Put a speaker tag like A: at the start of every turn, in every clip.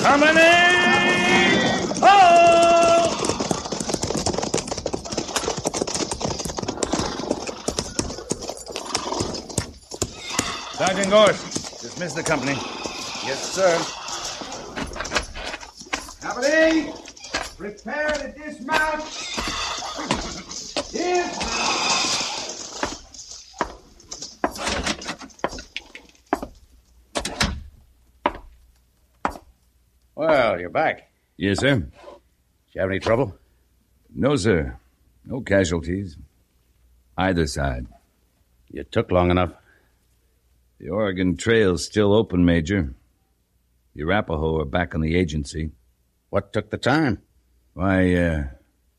A: Company! Ho! Sergeant Gorse, dismiss the company.
B: Yes, sir. Company, prepare to dismount. Well, you're back.
C: Yes, sir.
B: Did you have any trouble?
C: No, sir. No casualties. Either side.
B: You took long enough.
C: The Oregon Trail's still open, Major. The Arapaho are back on the agency.
B: What took the time?
C: Why,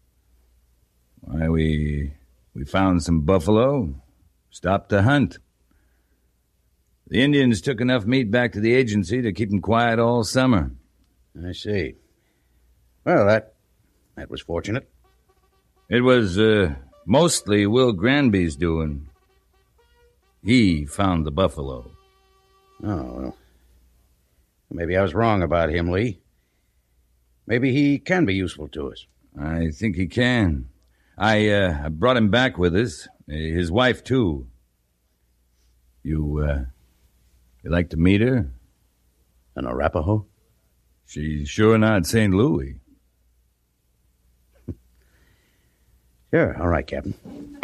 C: we found some buffalo, stopped to hunt. The Indians took enough meat back to the agency to keep them quiet all summer.
B: I see. Well, that was fortunate.
C: It was mostly Will Granby's doing. He found the buffalo.
B: Oh, well. Maybe I was wrong about him, Lee. Maybe he can be useful to us.
C: I think he can. I brought him back with us. His wife, too. You like to meet her?
B: An Arapaho?
C: She's sure not St. Louis.
B: Sure, all right, Captain.